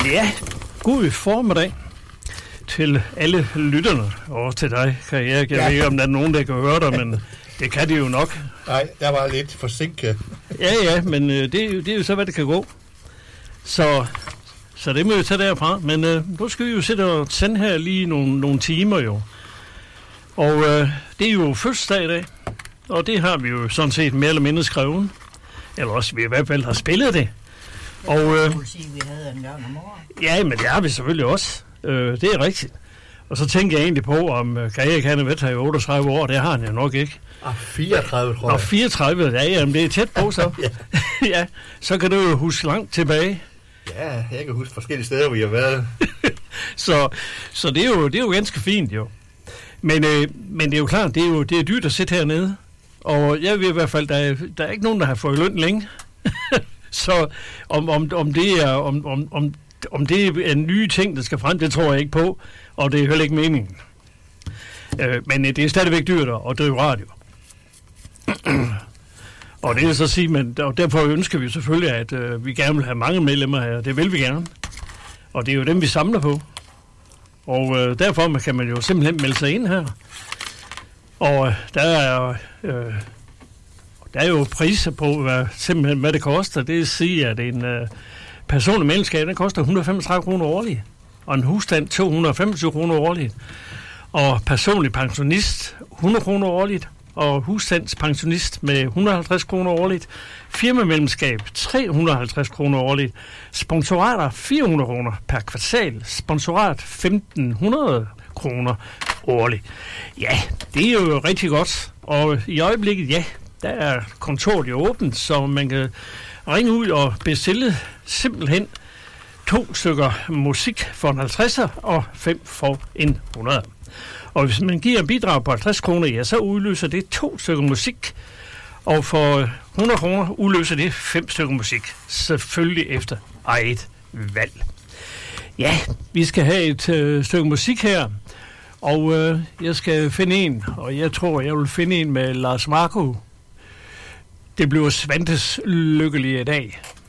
Ja, god formiddag til alle lytterne, og til dig, kan jeg ved ikke, om der er nogen, der kan høre dig, men det kan de jo nok. Nej, der var lidt forsinket. Ja, men det er jo så, hvad det kan gå. Så det må vi tage derfra, men nu skal vi jo sidde og sende her lige nogle timer jo. Og det er jo fødselsdag i dag, og det har vi jo sådan set mere eller mindre skrevet. Eller også, vi i hvert fald har spillet det. Og, sige, vi havde en gang om året. Ja, men det har vi selvfølgelig også. Det er rigtigt. Og så tænker jeg egentlig på, om Erik han er ved i 38 år. Det har han jo nok ikke. 34, tror jeg. Og 34, ja, men det er tæt på så. Ja, så kan du jo huske langt tilbage. Ja, jeg kan huske forskellige steder, hvor jeg har været. så det er jo ganske fint, jo. Men det er jo klart, det er dyrt at sidde hernede. Og jeg ved i hvert fald, der er ikke nogen, der har fået løn længe. Så om det er en nye ting, der skal frem, det tror jeg ikke på. Og det er heller ikke meningen. Men det er stadigvæk dyrt at drive radio. Og det er så at sige, men derfor ønsker vi selvfølgelig, at vi gerne vil have mange medlemmer her. Det vil vi gerne. Og det er jo dem, vi samler på. Og derfor kan man jo simpelthen melde sig ind her. Og der er jo priser på, hvad det koster. Det vil sige, at en personlig medlemskab, den koster 135 kroner årligt. Og en husstand 225 kroner årligt. Og personlig pensionist 100 kroner årligt. Og husstandspensionist med 150 kroner årligt. Firmamedlemskab 350 kroner årligt. Sponsorater 400 kroner per kvartal. Sponsorat 1500 kroner årligt. Ja, det er jo rigtig godt. Og i øjeblikket, ja, der er kontoret jo åbent, så man kan ringe ud og bestille simpelthen 2 stykker musik for en 50'er og 5 for en 100'er. Og hvis man giver en bidrag på 50 kroner, ja, så udløser det 2 stykker musik. Og for 100 kroner udløser det 5 stykker musik. Selvfølgelig efter eget valg. Ja, vi skal have et stykke musik her. Og jeg skal finde en, og jeg tror, jeg vil finde en med Lars Marco. Det bliver Svantes lykkelige dag.